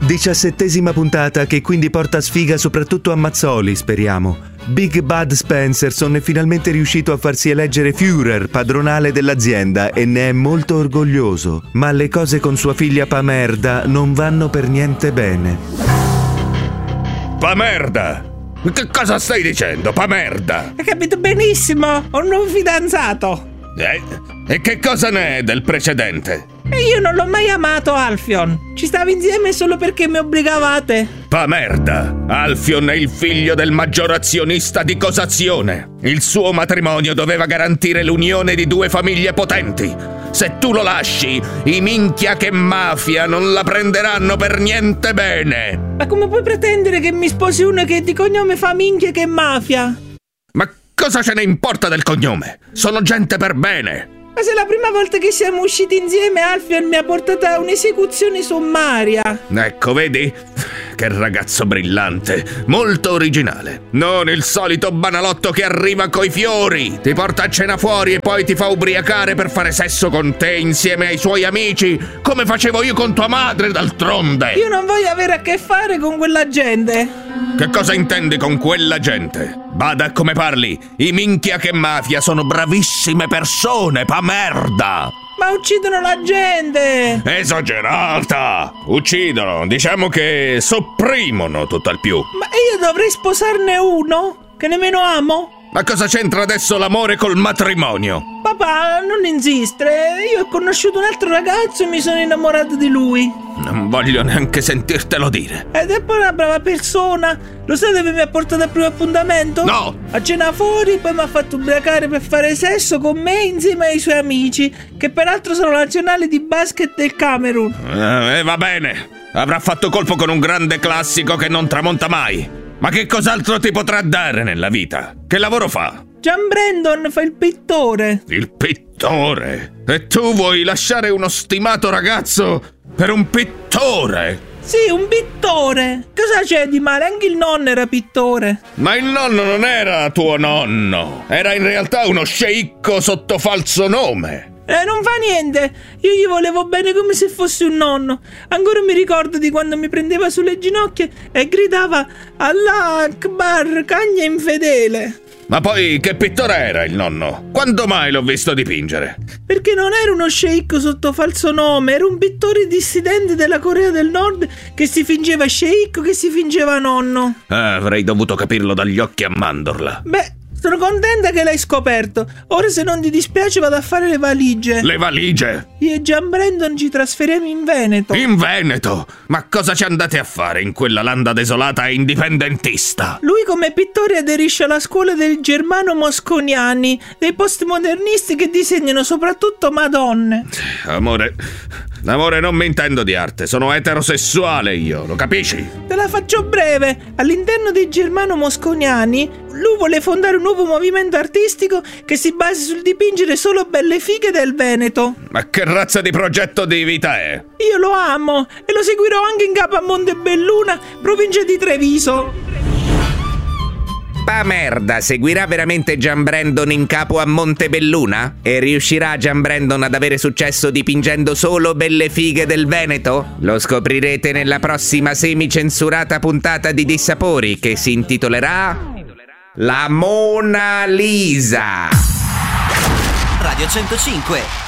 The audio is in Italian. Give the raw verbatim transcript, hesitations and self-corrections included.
Diciassettesima puntata che quindi porta sfiga soprattutto a Mazzoli, speriamo. Big Bud Spencerson è finalmente riuscito a farsi eleggere Führer, padronale dell'azienda, e ne è molto orgoglioso. Ma le cose con sua figlia Pamerda non vanno per niente bene. Pamerda! Che cosa stai dicendo, Pamerda? Hai capito benissimo, ho un nuovo fidanzato. Eh? E che cosa ne è del precedente? E io non l'ho mai amato, Alfion. Ci stavi insieme solo perché mi obbligavate. Pamerda! Alfion è il figlio del maggior azionista di Cosazione. Il suo matrimonio doveva garantire l'unione di due famiglie potenti. Se tu lo lasci, i minchia che mafia non la prenderanno per niente bene. Ma come puoi pretendere che mi sposi uno che di cognome fa minchia che mafia? Ma cosa ce ne importa del cognome? Sono gente per bene. Ma se la prima volta che siamo usciti insieme Alfion mi ha portato a un'esecuzione sommaria. Ecco, vedi? Che ragazzo brillante, molto originale. Non il solito banalotto che arriva coi fiori, ti porta a cena fuori e poi ti fa ubriacare per fare sesso con te insieme ai suoi amici, come facevo io con tua madre, d'altronde. Io non voglio avere a che fare con quella gente. Che cosa intendi con quella gente? Bada a come parli, i minchia che mafia sono bravissime persone, Pamerda! Ma uccidono la gente! Esagerata! Uccidono, diciamo che sopprimono tutt'al più. Ma io dovrei sposarne uno? Che nemmeno amo? Ma cosa c'entra adesso l'amore col matrimonio? Papà, non insistere. Io ho conosciuto un altro ragazzo e mi sono innamorato di lui. Non voglio neanche sentirtelo dire. Ed è poi una brava persona. Lo sai dove mi ha portato al primo appuntamento? No! A cena fuori, poi mi ha fatto ubriacare per fare sesso con me insieme ai suoi amici, che peraltro sono nazionali di basket del Camerun. Eh, va bene. Avrà fatto colpo con un grande classico che non tramonta mai. Ma che cos'altro ti potrà dare nella vita? Che lavoro fa? John Brandon fa il pittore. Il pittore? E tu vuoi lasciare uno stimato ragazzo per un pittore? Sì, un pittore. Cosa c'è di male? Anche il nonno era pittore. Ma il nonno non era tuo nonno. Era in realtà uno sceicco sotto falso nome. Eh, non fa niente. Io gli volevo bene come se fosse un nonno. Ancora mi ricordo di quando mi prendeva sulle ginocchia e gridava Allah Akbar, cagna infedele. Ma poi che pittore era il nonno? Quando mai l'ho visto dipingere? Perché non era uno sceicco sotto falso nome, era un pittore dissidente della Corea del Nord che si fingeva sceicco, che si fingeva nonno. Ah, avrei dovuto capirlo dagli occhi a mandorla. Beh, sono contenta che l'hai scoperto. Ora, se non ti dispiace, vado a fare le valigie. Le valigie? Io e John Brandon ci trasferiamo in Veneto. In Veneto? Ma cosa ci andate a fare in quella landa desolata e indipendentista? Lui come pittore aderisce alla scuola dei Germano Mosconiani, dei postmodernisti che disegnano soprattutto Madonne. Amore, amore, non mi intendo di arte, sono eterosessuale io, lo capisci? Te la faccio breve. All'interno dei Germano Mosconiani, lui vuole fondare un nuovo movimento artistico che si basi sul dipingere solo belle fighe del Veneto. Ma che razza di progetto di vita è? Io lo amo e lo seguirò anche in capo a Montebelluna, provincia di Treviso. Pamerda seguirà veramente John Brandon in capo a Montebelluna? E riuscirà John Brandon ad avere successo dipingendo solo belle fighe del Veneto? Lo scoprirete nella prossima semicensurata puntata di Dissapori, che si intitolerà La Mona Lisa. Radio centocinque